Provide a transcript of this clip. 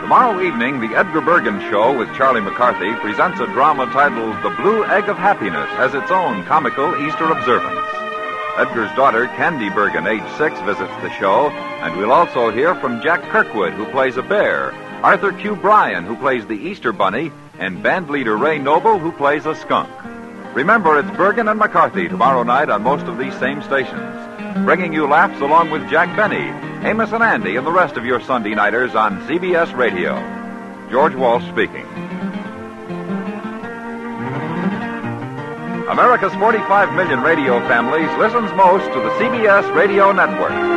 Tomorrow evening, the Edgar Bergen Show with Charlie McCarthy presents a drama titled The Blue Egg of Happiness as its own comical Easter observance. Edgar's daughter, Candy Bergen, age 6, visits the show, and we'll also hear from Jack Kirkwood, who plays a bear, Arthur Q. Bryan, who plays the Easter Bunny, and band leader Ray Noble, who plays a skunk. Remember, it's Bergen and McCarthy tomorrow night on most of these same stations, bringing you laughs along with Jack Benny, Amos and Andy, and the rest of your Sunday nighters on CBS Radio. George Walsh speaking. America's 45 million radio families listens most to the CBS Radio Network.